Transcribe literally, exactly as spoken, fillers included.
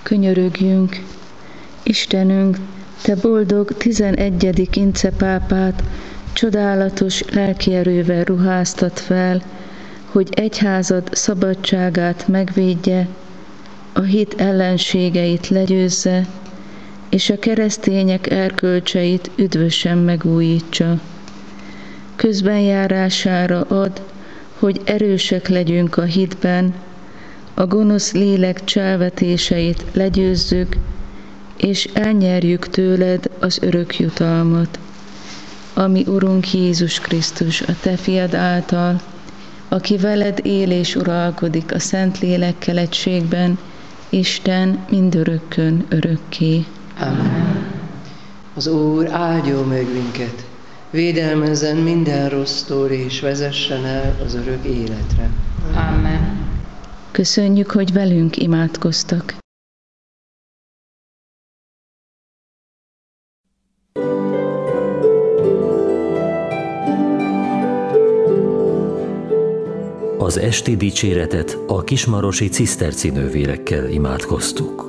Könyörögjünk, Istenünk, Te boldog tizenegyedik incepápát csodálatos lelki erővel ruháztat fel, hogy egyházad szabadságát megvédje, a hit ellenségeit legyőzze, és a keresztények erkölcseit üdvösen megújítsa. Közbenjárására ad, hogy erősek legyünk a hitben, a gonosz lélek cselvetéseit legyőzzük, és elnyerjük tőled az örök jutalmat. Ami Urunk Jézus Krisztus, a Te fiad által, aki veled él és uralkodik a Szentlélekkel egységben, Isten mindörökkön örökké. Amen. Az Úr áldjon meg minket, védelmezzen minden rossztól, és vezessen el az örök életre. Amen. Köszönjük, hogy velünk imádkoztak. Az esti dicséretet a kismarosi ciszterci nővérekkel imádkoztuk.